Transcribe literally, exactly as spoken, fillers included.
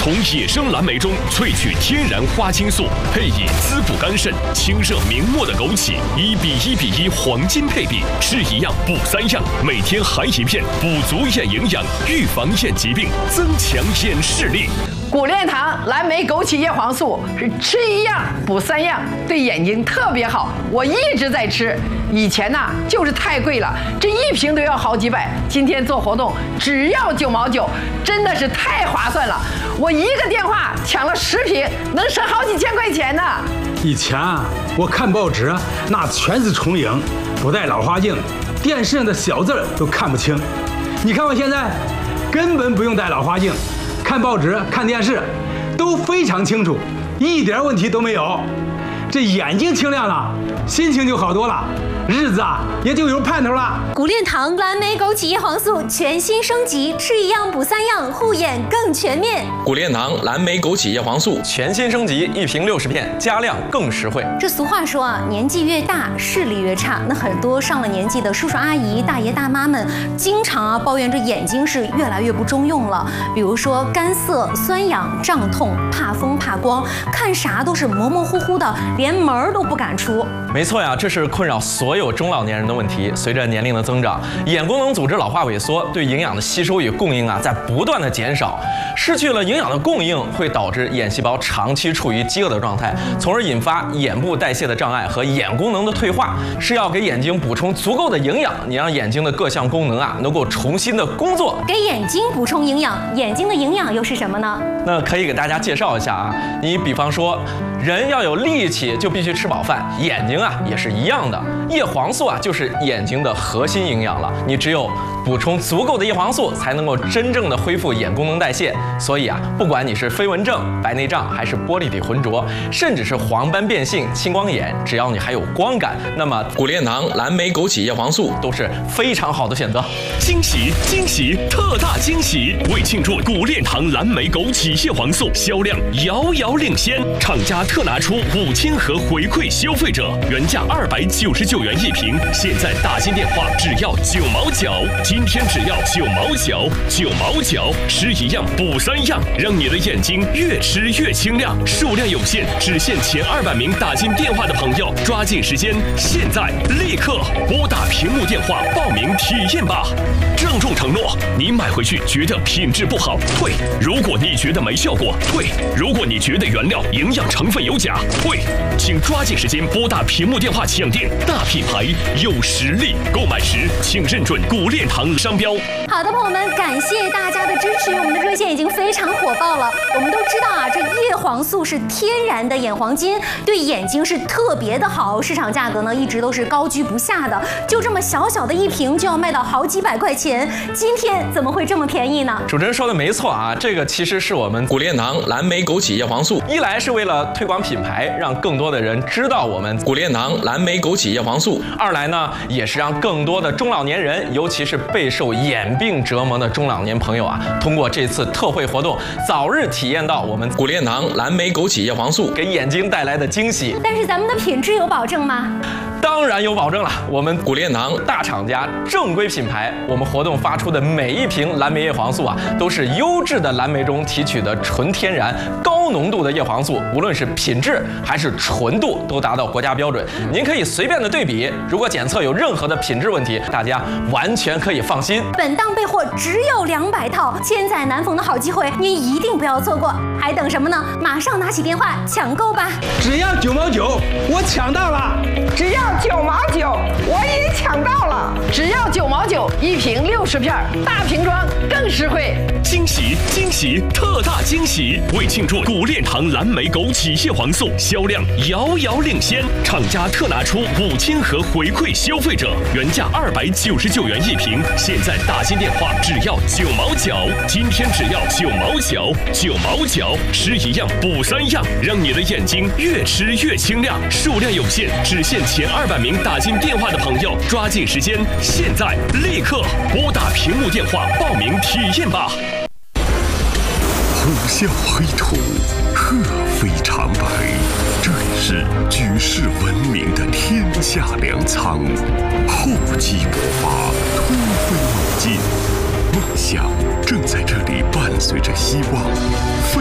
从野生蓝莓中萃取天然花青素，配以滋补肝肾、清热明目的枸杞，一比一比一黄金配比，吃一样补三样，每天含一片，补足眼营养，预防眼疾病，增强眼视力。 谷链堂蓝莓枸杞叶黄素是吃一样补三样，对眼睛特别好。我一直在吃，以前呢、啊、就是太贵了，这一瓶都要好几百。今天做活动只要九毛九，真的是太划算了。我一个电话抢了十瓶，能省好几千块钱呢。 以前啊，我看报纸那全是重影，不带老花镜，电视上的小字都看不清。你看我现在，根本不用戴老花镜。看报纸、看电视都非常清楚，一点问题都没有。这眼睛清亮了，心情就好多了，日子啊也就有盼头了。 谷链堂蓝莓枸杞叶黄素全新升级，吃一样补三样，护眼更全面。 谷链堂蓝莓枸杞叶黄素全新升级，一瓶六十片，加量更实惠。 这俗话说啊，年纪越大视力越差。那很多上了年纪的叔叔阿姨、大爷大妈们，经常啊抱怨这眼睛是越来越不中用了。比如说干涩、酸痒、胀痛、怕风怕光，看啥都是模模糊糊的，连门儿都不敢出。 没错呀，这是困扰所有中老年人的问题。随着年龄的增长，眼功能组织老化萎缩，对营养的吸收与供应啊在不断的减少。失去了营养的供应，会导致眼细胞长期处于饥饿的状态，从而引发眼部代谢的障碍和眼功能的退化。是要给眼睛补充足够的营养，你让眼睛的各项功能啊能够重新的工作。 给眼睛补充营养，眼睛的营养又是什么呢？ 那可以给大家介绍一下啊，你比方说，人要有力气就必须吃饱饭，眼睛啊也是一样的。叶黄素啊就是眼睛的核心营养了，你只有补充足够的叶黄素，才能够真正的恢复眼功能代谢。所以啊，不管你是飞蚊症、白内障，还是玻璃体浑浊，甚至是黄斑变性、青光眼，只要你还有光感，那么谷链堂蓝莓枸杞叶黄素都是非常好的选择。 惊喜惊喜特大惊喜！为庆祝谷链堂蓝莓枸杞叶黄素销量遥遥领先，厂家特拿出五千盒回馈消费者，原价二百九十九元一瓶，现在打进电话只要九毛九，今天只要九毛九，九毛九，吃一样补三样，让你的眼睛越吃越清亮。数量有限，只限前二百名打进电话的朋友，抓紧时间，现在立刻拨打屏幕电话报名体验吧。郑重承诺，你买回去觉得品质不好，退；如果你觉得没效果，退；如果你觉得原料营养成分有假，退。请抓紧时间拨打屏幕电话抢订，大品牌有实力，购买时请认准谷链堂商标。 好的，朋友们，感谢大家的支持，我们的热线已经非常火爆了。我们都知道啊，这叶黄素是天然的眼黄金，对眼睛是特别的好，市场价格呢一直都是高居不下的，就这么小小的一瓶就要卖到好几百块钱，今天怎么会这么便宜呢？ 主持人说的没错啊，这个其实是我们谷链堂蓝莓枸杞叶黄素， 一来是为了推广品牌，让更多的人知道我们谷链堂蓝莓枸杞叶黄素； 二来呢，也是让更多的中老年人，尤其是备受眼病折磨的中老年朋友啊，通过这次特惠活动，早日体验到我们谷链堂蓝莓枸杞叶黄素给眼睛带来的惊喜。 但是咱们的品质有保证吗？ 当然有保证了，我们谷链堂大厂家正规品牌，我们活动发出的每一瓶蓝莓叶黄素啊，都是优质的蓝莓中提取的纯天然高浓度的叶黄素，无论是品质还是纯度都达到国家标准。您可以随便的对比，如果检测有任何的品质问题，大家完全可以放心。 本档备货只有两百套，千载难逢的好机会，您一定不要错过，还等什么呢？马上拿起电话抢购吧！ 只要九毛九，我抢到了！ 只要九毛九，我也抢到了！只要九毛九，一瓶六十片，大瓶装更实惠。 惊喜惊喜特大惊喜！为庆祝谷链堂蓝莓枸杞叶黄素销量遥遥领先，厂家特拿出五千盒回馈消费者，原价二百九十九元一瓶，现在打进电话只要九毛九，今天只要九毛九，九毛九，吃一样补三样，让你的眼睛越吃越清亮。数量有限，只限前二百名打进电话的朋友，抓紧时间，现在立刻拨打屏幕电话报名体验吧。 虎啸黑土，鹤飞长白，这里是举世闻名的天下粮仓。厚积薄发，突飞猛进，梦想正在这里伴随着希望。